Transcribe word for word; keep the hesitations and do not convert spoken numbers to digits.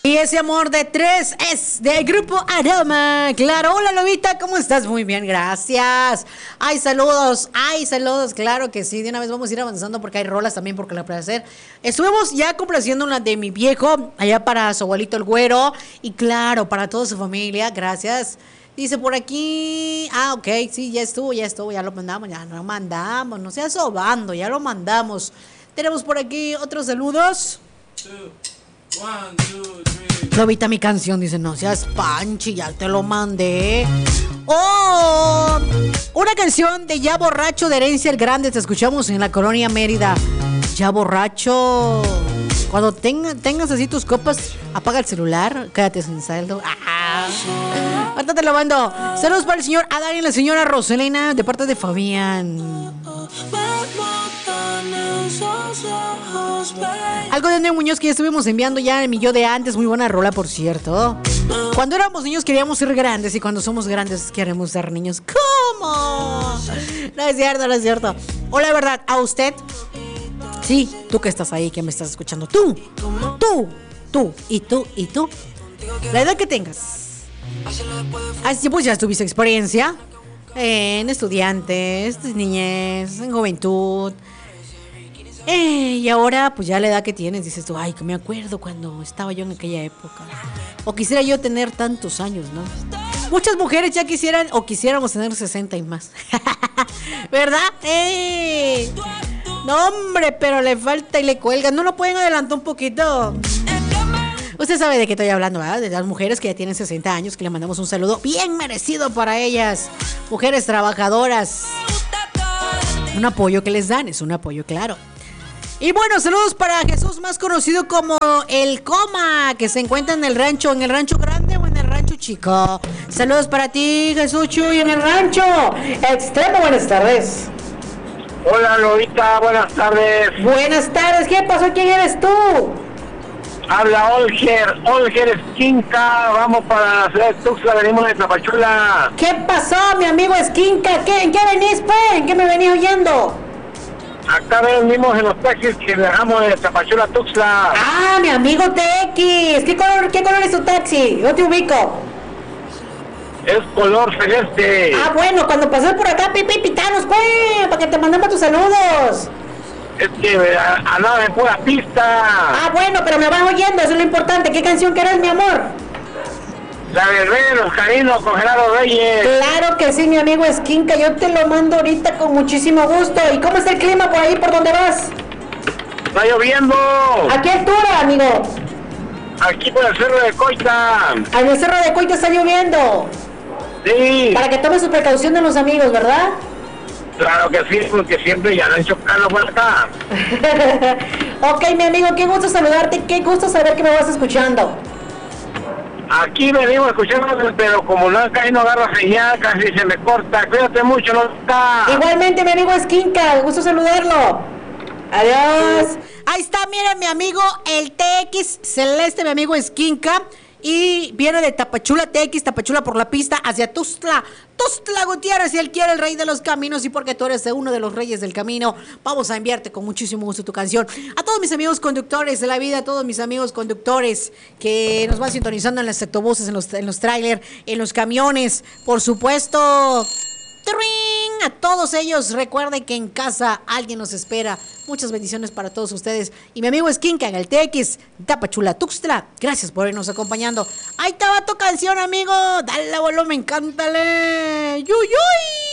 Y ese amor de tres es del grupo Aroma. Claro, hola Lobita, ¿cómo estás? Muy bien, gracias. Ay, saludos, ay, saludos, claro que sí. De una vez vamos a ir avanzando porque hay rolas también porque la placer. Estuvimos ya complaciendo una de mi viejo, allá para su abuelito el güero. Y claro, para toda su familia, gracias. Dice por aquí, ah, ok, sí, ya estuvo, ya estuvo, ya lo mandamos, ya lo mandamos, no seas sobando, ya lo mandamos. Tenemos por aquí otros saludos. Two. One, two, three. Lobita, mi canción, dice, no seas panchi, ya te lo mandé. Oh, una canción de Ya Borracho de Herencia el Grande, te escuchamos en la colonia Mérida. Ya borracho. Cuando tenga, tengas así tus copas, apaga el celular, quédate sin saldo. Ah, ahorita te lo mando. Saludos para el señor Adán y la señora Roselena, de parte de Fabián. Algo de Neo Muñoz que ya estuvimos enviando ya en mi yo de antes. Muy buena rola, por cierto. Cuando éramos niños queríamos ser grandes y cuando somos grandes queremos ser niños. ¿Cómo? No es cierto, no es cierto. Hola, de verdad, a usted. Sí, tú que estás ahí, que me estás escuchando. Tú, tú, tú, y tú, y tú. La edad que tengas. Así pues ya tuviste experiencia en estudiantes, en niñez, en juventud. Eh, y ahora, pues ya la edad que tienes, dices tú, ay, que me acuerdo cuando estaba yo en aquella época. O quisiera yo tener tantos años, ¿no? Muchas mujeres ya quisieran o quisiéramos tener sesenta y más. ¿Verdad? ¡Eh! No, hombre, pero le falta y le cuelga. ¿No lo pueden adelantar un poquito? Usted sabe de qué estoy hablando, ¿verdad? De las mujeres que ya tienen sesenta años, que le mandamos un saludo bien merecido para ellas. Mujeres trabajadoras. Un apoyo que les dan, es un apoyo, claro. Y bueno, saludos para Jesús, más conocido como El Coma, que se encuentra en el rancho, en el rancho grande o en el rancho chico. Saludos para ti, Jesús Chuy, en el rancho extremo. Buenas tardes. Hola, Lolita, buenas tardes. Buenas tardes, ¿qué pasó? ¿Quién eres tú? Habla Olger, Olger Esquinca, vamos para la ciudad de Tuxtla, venimos de Tapachula. ¿Qué pasó, mi amigo Esquinca? ¿Qué, ¿En qué venís, pues? ¿En qué me venís oyendo? Acá venimos en los taxis que viajamos de Tapachula a Tuxtla. Ah, mi amigo T X, ¿qué color, qué color es tu taxi? Yo te ubico. Es color celeste. Ah, bueno, cuando pases por acá, pipi, pitanos, pues, para que te mandemos tus saludos. Es que andaba en pura pista. Ah, bueno, pero me vas oyendo, eso es lo importante. ¿Qué canción querés, mi amor? La de Rey de los Caninos con Gerardo Reyes. Claro que sí, mi amigo Esquinca, yo te lo mando ahorita con muchísimo gusto. ¿Y cómo está el clima por ahí, por donde vas? Está lloviendo. ¿A qué altura, amigo? Aquí por el Cerro de Coita. En el Cerro de Coita está lloviendo. Sí. Para que tomes su precaución de los amigos, ¿verdad? Claro que sí, porque siempre ya no han chocado por acá. Ok, mi amigo, qué gusto saludarte, qué gusto saber que me vas escuchando. Aquí venimos escuchando, pero como no acá y no agarra señal, casi se me corta. Cuídate mucho, no está. Igualmente, mi amigo Esquinca, gusto saludarlo. Adiós. Ahí está, mira, mi amigo el T X Celeste, mi amigo Esquinca. Y viene de Tapachula, T X, Tapachula por la pista, hacia Tuxtla, Tuxtla Gutiérrez, si él quiere, el rey de los caminos, y porque tú eres uno de los reyes del camino, vamos a enviarte con muchísimo gusto tu canción. A todos mis amigos conductores de la vida, a todos mis amigos conductores que nos van sintonizando en los autobuses, en los, en los trailers, en los camiones, por supuesto. A todos ellos, recuerden que en casa alguien nos espera. Muchas bendiciones para todos ustedes. Y mi amigo Esquinca en el T X, Tapachula, Tuxtla. Gracias por irnos acompañando. Ahí te va tu canción, amigo. Dale volumen, cántale. ¡Yuy, yuy!